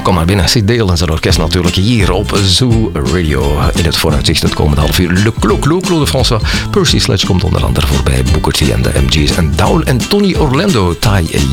Kom maar binnen. Sid Dale en zijn orkest natuurlijk hier op Zoo Radio. In het vooruitzicht het komende half uur. Le Claude François. Percy Sledge komt onder andere voorbij. Booker T en de MG's. En Down en Tony Orlando. Tai